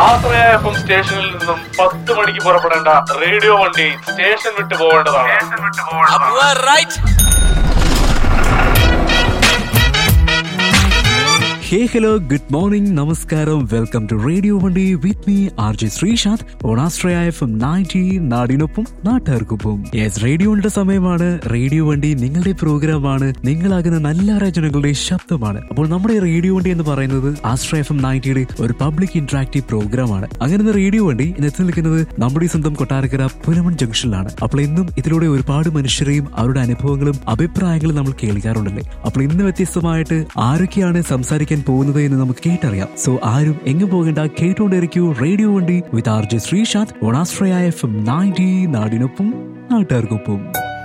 ആശ്രയ FM സ്റ്റേഷനിൽ നിന്നും 10 മണിക്ക് പുറപ്പെടേണ്ട റേഡിയോ വണ്ടി സ്റ്റേഷൻ വിട്ടു പോകേണ്ടതാണ്. Hey, hello, good morning, namaskaram, welcome to Radio Vandi with me, RJ Srishant, on Astraya FM 90, നാടിനൊപ്പം നാട്ടുകാർക്കൊപ്പം. യെസ്, റേഡിയോയുടെ സമയമാണ്. റേഡിയോ വണ്ടി നിങ്ങളുടെ പ്രോഗ്രാമാണ്, നിങ്ങളാകുന്ന നല്ല രചനകളുടെ ശബ്ദമാണ്. അപ്പോൾ നമ്മുടെ റേഡിയോ വണ്ടി എന്ന് പറയുന്നത് ആസ്ട്രയ FM 90യുടെ ഒരു പബ്ലിക് ഇന്ററാക്റ്റീവ് പ്രോഗ്രാമാണ്. അങ്ങനെ റേഡിയോ വണ്ടി ഇന്ന് എത്തി നിൽക്കുന്നത് നമ്മുടെ സ്വന്തം കൊട്ടാരക്കര പുലമൺ ജംഗ്ഷനിലാണ്. അപ്പോൾ ഇന്നും ഇതിലൂടെ ഒരുപാട് മനുഷ്യരെയും അവരുടെ അനുഭവങ്ങളും അഭിപ്രായങ്ങളും നമ്മൾ കേൾക്കാറുണ്ടല്ലേ. അപ്പോൾ ഇന്ന് വ്യത്യസ്തമായിട്ട് ആരൊക്കെയാണ് സംസാരിക്കാൻ പോകുന്നത് എന്ന് നമുക്ക് കേട്ടറിയാം. സോ ആരും എങ്ങും പോകേണ്ട, കേട്ടുകൊണ്ടിരിക്കൂ റേഡിയോ വണ്ടി വിത്ത് RJ ശ്രീശാന്ത് ഓൺ ആസ്ട്രയ FM 90, നാടിനൊപ്പം നാട്ടുകാർക്കൊപ്പം.